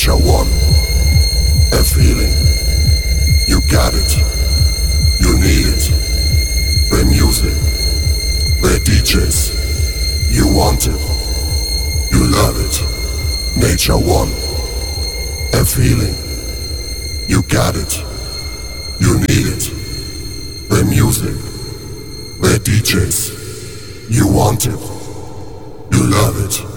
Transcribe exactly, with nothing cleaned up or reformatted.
Nature One. A feeling. You got it. You need it. The music. The D Js. You want it. You love it. Nature One. A feeling. You got it. You need it. The music. The D Js. You want it. You love it.